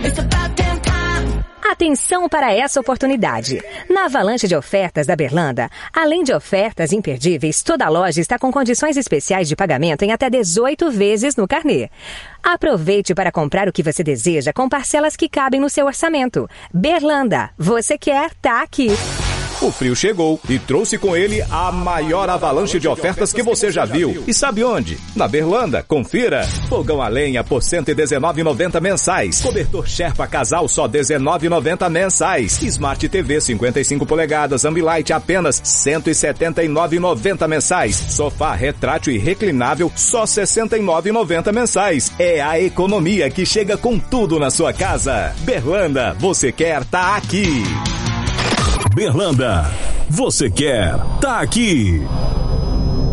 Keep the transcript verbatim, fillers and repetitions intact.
Atenção para essa oportunidade. Na avalanche de ofertas da Berlanda, além de ofertas imperdíveis, toda a loja está com condições especiais de pagamento em até dezoito vezes no carnê. Aproveite para comprar o que você deseja com parcelas que cabem no seu orçamento. Berlanda, você quer, tá aqui. O frio chegou e trouxe com ele a maior avalanche de ofertas que você já viu. E sabe onde? Na Berlanda. Confira. Fogão a lenha por cento e dezenove reais e noventa centavos mensais. Cobertor Sherpa Casal só dezenove reais e noventa centavos mensais. Smart T V cinquenta e cinco polegadas Ambilight apenas cento e setenta e nove reais e noventa centavos mensais. Sofá retrátil e reclinável só sessenta e nove reais e noventa centavos mensais. É a economia que chega com tudo na sua casa. Berlanda, você quer tá aqui. Berlanda, você quer tá aqui.